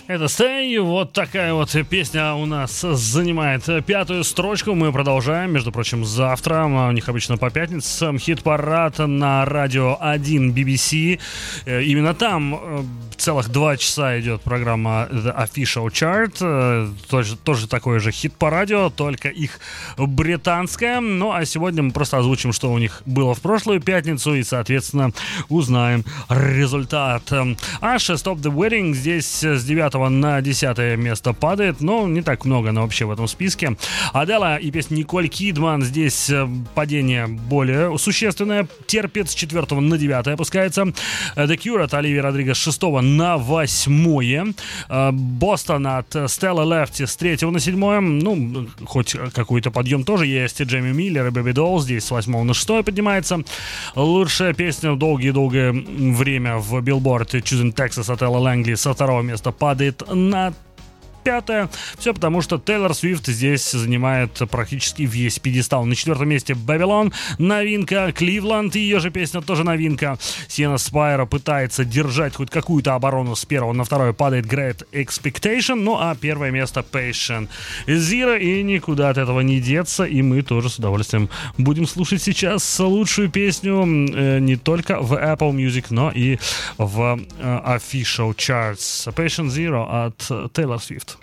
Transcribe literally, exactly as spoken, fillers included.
Это Stay, вот такая вот песня у нас занимает пятую строчку. Мы продолжаем, между прочим, завтра. У них обычно по пятницам хит-парад на радио один би би си. Именно там целых два часа идет программа The Official Chart. Тоже, тоже такое же хит по радио, только их британская. Ну, а сегодня мы просто озвучим, что у них было в прошлую пятницу, и, соответственно, узнаем результат. Asha Stop the Wedding здесь с девятого на десятое место падает, но не так много она вообще в этом списке. Адела и песня Николь Кидман, здесь падение более существенное, терпит, с четвертого на девятое опускается. The Cure от Оливии Родригес с шестого на восьмое. Бостон от Стелла Лефти с третьего на седьмое. Ну, хоть какой-то подъем тоже есть. Джейми Миллер и Бэби Долл здесь с восьмого на шестое поднимается. Лучшая песня в долгие-долгое время в Billboard Choosing Texas от Элла Лэнгли со второго места падает на пятое. Все потому, что Тейлор Свифт здесь занимает практически весь пьедестал. На четвертом месте Babylon, новинка. Кливленд, ее же песня, тоже новинка. Сиена Спайра пытается держать хоть какую-то оборону, с первого на второе падает Great Expectation. Ну а первое место Patient Zero, и никуда от этого не деться. И мы тоже с удовольствием будем слушать сейчас лучшую песню э, не только в Apple Music, но и в э, Official Charts. Patient Zero от Taylor Swift.